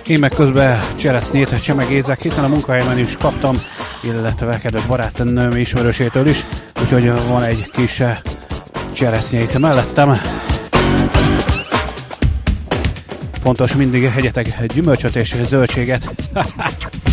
Én meg közben cseresznyét csemegézek, hiszen a munkahelyemen is kaptam, illetve kedves barátnőm ismerősétől is, úgyhogy van egy kis cseresznyét mellettem. Fontos mindig egyetek gyümölcsöt és zöldséget.